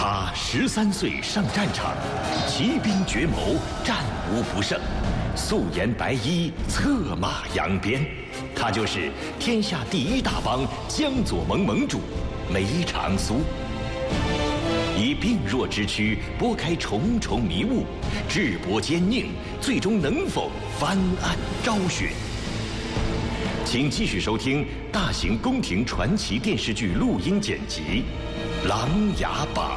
他13岁上战场，骑兵绝谋，战无不胜，素颜白衣，策马扬鞭。他就是天下第一大帮江左盟盟主梅长苏。以病弱之躯拨开重重迷雾，智博奸佞，最终能否翻案昭雪？请继续收听大型宫廷传奇电视剧录音剪辑《琅琊榜》。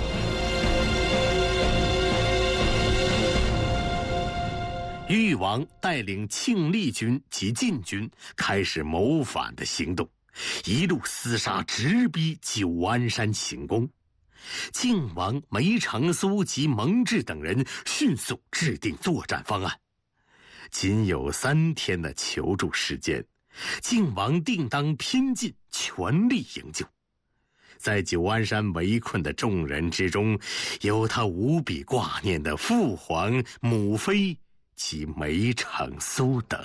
誉王带领庆历军及禁军开始谋反的行动，一路厮杀，直逼九安山行宫。靖王梅长苏及蒙挚等人迅速制定作战方案。仅有3天的求助时间，靖王定当拼尽全力营救。在九安山围困的众人之中，有他无比挂念的父皇、母妃及梅长苏等。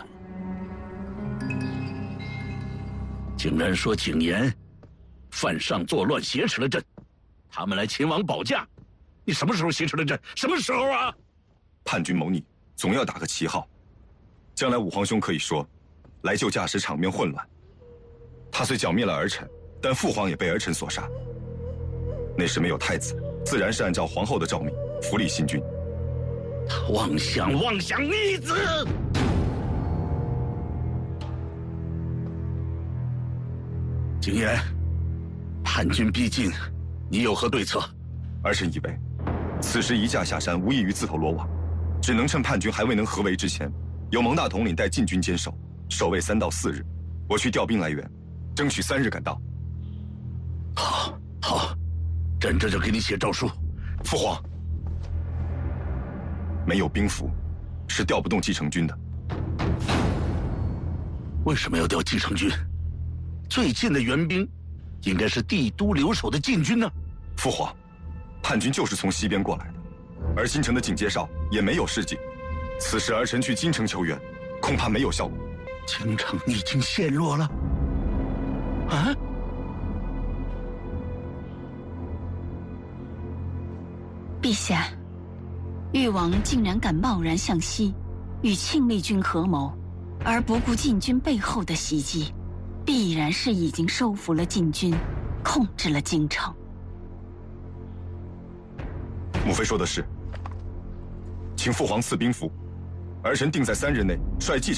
竟然说景琰犯上作乱，挟持了朕，他们来秦王保驾，你什么时候挟持了朕？什么时候啊？ 叛军谋逆，总要打个旗号。将来武皇兄可以说，来救驾时场面混乱。他虽剿灭了儿臣，但父皇也被儿臣所杀。那时没有太子，自然是按照皇后的诏命扶立新君。 他妄想逆子！景琰，叛军逼近，你有何对策？ 儿臣以为，此时移驾下山无异于自投罗网，只能趁叛军还未能合围之前，由蒙大统领带禁军坚守，守卫3到4日，我去调兵来援，争取3日赶到。 好，朕这就给你写诏书。 父皇，没有兵符，是调不动继承军的。 为什么要调继承军？最近的援兵应该是帝都留守的禁军呢。 父皇，叛军就是从西边过来的，而新城的警介哨也没有示警。此时儿臣去京城求援，恐怕没有效果。 京城已经陷落了。啊！ 陛下，誉王竟然敢贸然向西，与庆历军合谋，而不顾禁军背后的袭击，必然是已经收服了禁军，控制了京城。 母妃说的是，请父皇赐兵符，儿臣定在3日内率继承